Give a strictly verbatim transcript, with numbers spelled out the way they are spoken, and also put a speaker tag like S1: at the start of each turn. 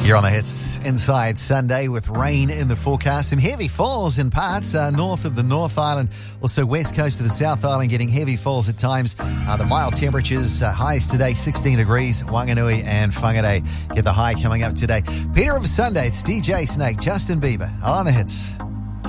S1: You're on the hits inside Sunday with rain in the forecast. Some heavy falls in parts uh, north of the North Island, also west coast of the South Island, getting heavy falls at times. Uh, the mild temperatures, uh, highs today, sixteen degrees, Wanganui and Whangarei get the high coming up today. Peter of Sunday, it's D J Snake, Justin Bieber on the hits.